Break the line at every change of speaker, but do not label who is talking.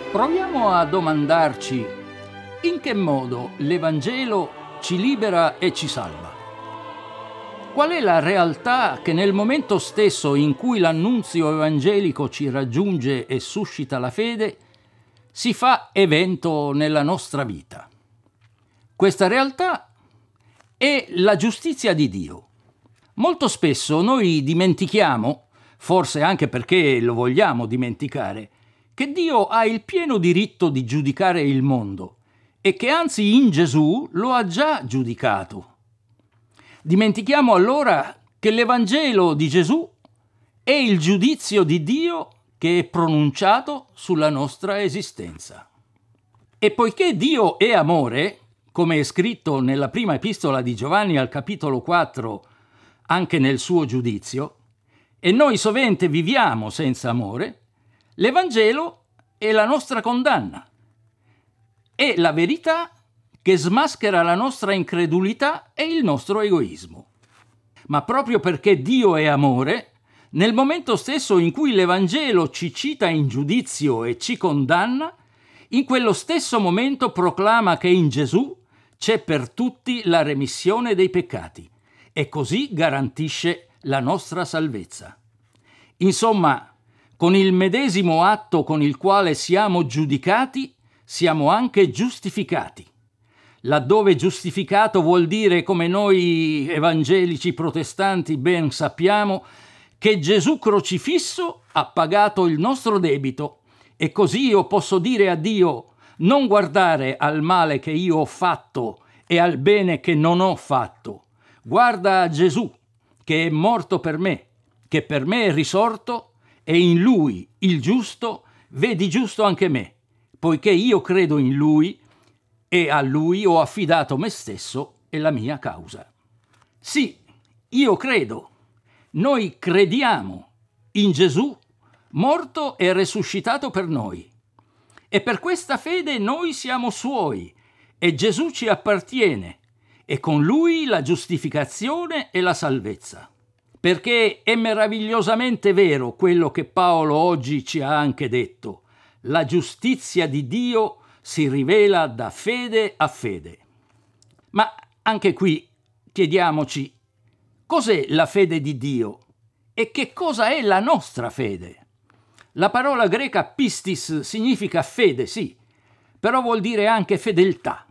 Proviamo a domandarci in che modo l'Evangelo ci libera e ci salva. Qual è la realtà che nel momento stesso in cui l'annunzio evangelico ci raggiunge e suscita la fede, si fa evento nella nostra vita? Questa realtà è la giustizia di Dio. Molto spesso noi dimentichiamo, forse anche perché lo vogliamo dimenticare, che Dio ha il pieno diritto di giudicare il mondo e che anzi in Gesù lo ha già giudicato. Dimentichiamo allora che l'Evangelo di Gesù è il giudizio di Dio che è pronunciato sulla nostra esistenza. E poiché Dio è amore, come è scritto nella prima epistola di Giovanni al capitolo 4, anche nel suo giudizio, e noi sovente viviamo senza amore, l'Evangelo è la nostra condanna. È la verità che smaschera la nostra incredulità e il nostro egoismo. Ma proprio perché Dio è amore, nel momento stesso in cui l'Evangelo ci cita in giudizio e ci condanna, in quello stesso momento proclama che in Gesù c'è per tutti la remissione dei peccati e così garantisce la nostra salvezza. Insomma, con il medesimo atto con il quale siamo giudicati, siamo anche giustificati. Laddove giustificato vuol dire, come noi evangelici protestanti ben sappiamo, che Gesù crocifisso ha pagato il nostro debito e così io posso dire a Dio: non guardare al male che io ho fatto e al bene che non ho fatto. Guarda a Gesù, che è morto per me, che per me è risorto, e in Lui, il giusto, vedi giusto anche me, poiché io credo in Lui e a Lui ho affidato me stesso e la mia causa. Sì, io credo. Noi crediamo in Gesù, morto e resuscitato per noi. E per questa fede noi siamo Suoi e Gesù ci appartiene e con Lui la giustificazione e la salvezza. Perché è meravigliosamente vero quello che Paolo oggi ci ha anche detto: la giustizia di Dio si rivela da fede a fede. Ma anche qui chiediamoci: cos'è la fede di Dio e che cosa è la nostra fede? La parola greca pistis significa fede, sì, però vuol dire anche fedeltà.